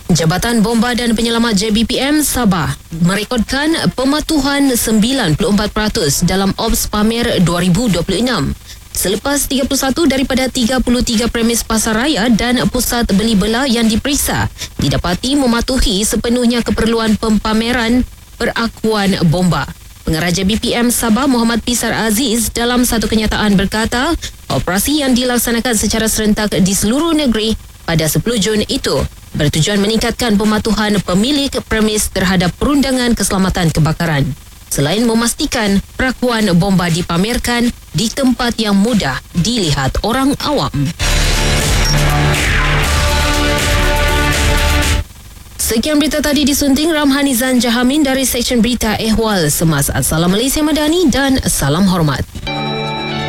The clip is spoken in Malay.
Jabatan Bomba dan Penyelamat JBPM Sabah merekodkan pematuhan 94% dalam Ops Pamer 2026. Selepas 31 daripada 33 premis pasaraya dan pusat beli belah yang diperiksa didapati mematuhi sepenuhnya keperluan pempameran perakuan bomba. Pengarah JBPM Sabah Muhammad Pisar Aziz dalam satu kenyataan berkata, operasi yang dilaksanakan secara serentak di seluruh negeri pada 10 Jun itu bertujuan meningkatkan pematuhan pemilik premis terhadap perundangan keselamatan kebakaran. Selain memastikan perakuan bomba dipamerkan di tempat yang mudah dilihat orang awam. Sekian berita tadi disunting Ramhanizan Jahamin dari Seksyen Berita Ehwal Semasa. Salam Malaysia Madani dan salam hormat.